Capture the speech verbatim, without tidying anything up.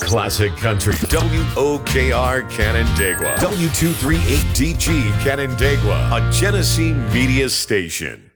classic country. W O K R Canandaigua. W two thirty-eight D G Canandaigua. A Genesee media station.